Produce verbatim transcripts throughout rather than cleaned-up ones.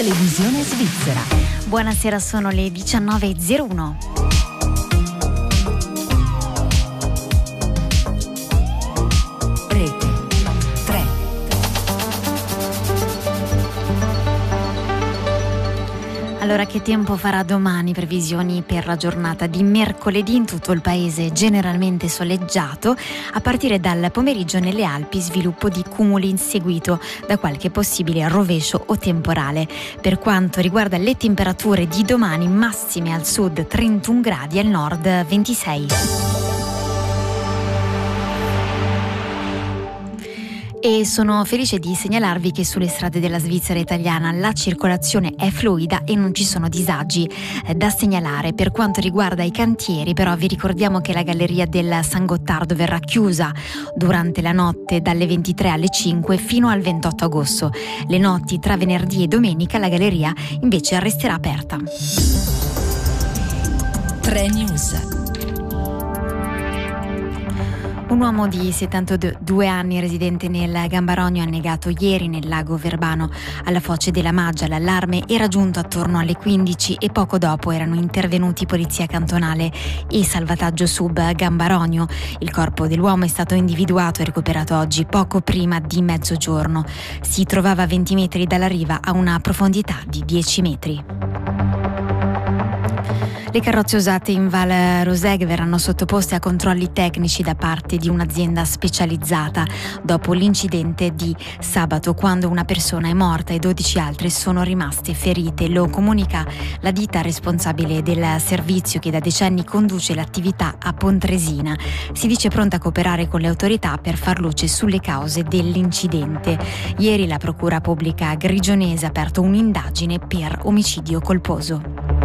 Televisione svizzera. Buonasera, sono le diciannove e zero uno. Rete tre. Allora, che tempo farà domani? Previsioni per la giornata di mercoledì in tutto il paese generalmente soleggiato, a partire dal pomeriggio nelle Alpi sviluppo di cumuli inseguito da qualche possibile rovescio o temporale. Per quanto riguarda le temperature di domani, massime al sud trentuno gradi, al nord ventisei. E sono felice di segnalarvi che sulle strade della Svizzera italiana la circolazione è fluida e non ci sono disagi eh, da segnalare. Per quanto riguarda i cantieri, però, vi ricordiamo che la galleria del San Gottardo verrà chiusa durante la notte dalle ventitré alle cinque fino al ventotto agosto. Le notti tra venerdì e domenica la galleria invece resterà aperta. tre News. Un uomo di settantadue anni residente nel Gambarogno ha negato ieri nel lago Verbano alla foce della Maggia. L'allarme era giunto attorno alle quindici e poco dopo erano intervenuti polizia cantonale e salvataggio sub Gambarogno. Il corpo dell'uomo è stato individuato e recuperato oggi poco prima di mezzogiorno. Si trovava a venti metri dalla riva a una profondità di dieci metri. Le carrozze usate in Val Roseg verranno sottoposte a controlli tecnici da parte di un'azienda specializzata dopo l'incidente di sabato, quando una persona è morta e dodici altre sono rimaste ferite. Lo comunica la ditta responsabile del servizio che da decenni conduce l'attività a Pontresina. Si dice pronta a cooperare con le autorità per far luce sulle cause dell'incidente. Ieri la procura pubblica grigionese ha aperto un'indagine per omicidio colposo.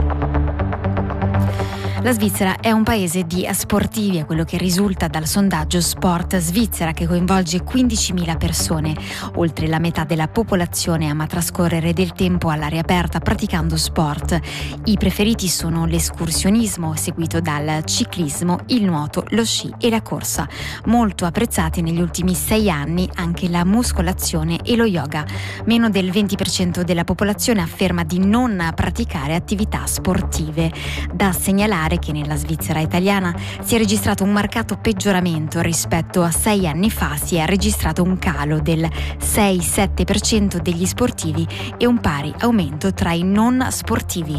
La Svizzera è un paese di sportivi, è quello che risulta dal sondaggio Sport Svizzera, che coinvolge quindicimila persone. Oltre la metà della popolazione ama trascorrere del tempo all'aria aperta praticando sport. I preferiti sono l'escursionismo, seguito dal ciclismo, il nuoto, lo sci e la corsa. Molto apprezzati negli ultimi sei anni anche la muscolazione e lo yoga. Meno del venti per cento della popolazione afferma di non praticare attività sportive. Da segnalare che nella Svizzera italiana si è registrato un marcato peggioramento rispetto a sei anni fa. Si è registrato un calo del sei sette per cento degli sportivi e un pari aumento tra i non sportivi.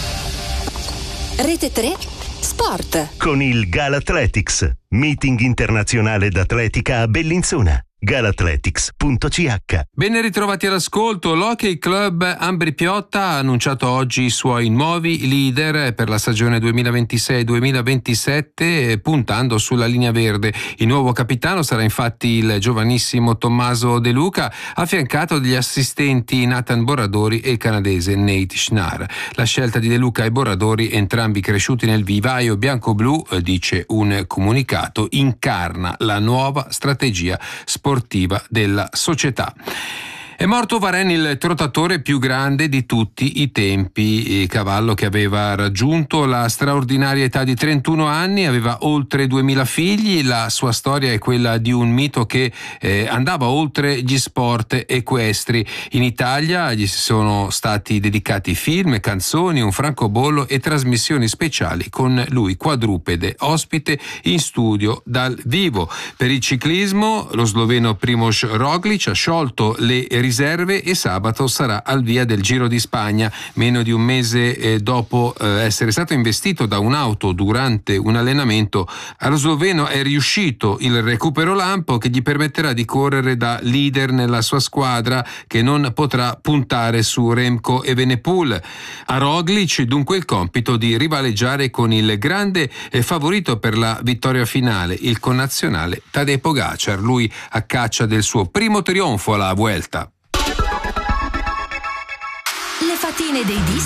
Rete tre Sport. Con il Galathletics, meeting internazionale d'atletica a Bellinzona. galathletics punto c h. Ben ritrovati all'ascolto. L'Hockey Club Ambri Piotta ha annunciato oggi i suoi nuovi leader per la stagione duemilaventisei duemilaventisette, puntando sulla linea verde. Il nuovo capitano sarà infatti il giovanissimo Tommaso De Luca, affiancato dagli assistenti Nathan Borradori e il canadese Nate Schnarr. La scelta di De Luca e Borradori, entrambi cresciuti nel vivaio bianco-blu, dice un comunicato, incarna la nuova strategia sportiva sportiva della società. È morto Varenne, il trottatore più grande di tutti i tempi, cavallo che aveva raggiunto la straordinaria età di trentuno anni, aveva oltre duemila figli. La sua storia è quella di un mito che eh, andava oltre gli sport equestri. In Italia gli sono stati dedicati film, canzoni, un francobollo e trasmissioni speciali con lui quadrupede, ospite in studio dal vivo. Per il ciclismo lo sloveno Primož Roglič ha sciolto le riserve e sabato sarà al via del Giro di Spagna. Meno di un mese eh, dopo eh, essere stato investito da un'auto durante un allenamento, allo sloveno è riuscito il recupero lampo che gli permetterà di correre da leader nella sua squadra, che non potrà puntare su Remco Evenepoel. A Roglič dunque il compito di rivaleggiare con il grande eh, favorito per la vittoria finale, il connazionale Tadej Pogačar, lui a caccia del suo primo trionfo alla Vuelta. Le fatine dei dischi